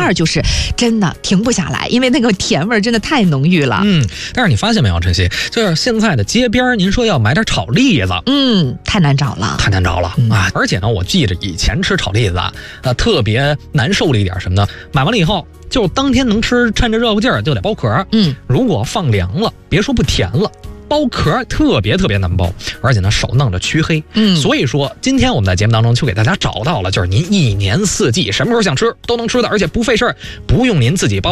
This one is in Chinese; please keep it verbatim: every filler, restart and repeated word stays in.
二就是真的停不下来，因为那个甜味真的太浓郁了。 嗯，但是你发现没有，晨曦，就是现在的街边，您说要买点炒栗子， 嗯，太难找了， 太难找了、嗯、啊！而且呢，我记着以前吃炒栗子啊，呃，特别难受的一点什么呢？买完了以后，就当天能吃，趁着热乎劲儿就得剥壳。 嗯， 如果放凉了，别说不甜了。剥壳特别特别难剥，而且呢手弄着黢黑，嗯，所以说今天我们在节目当中就给大家找到了，就是您一年四季什么时候想吃都能吃的，而且不费事儿，不用您自己剥。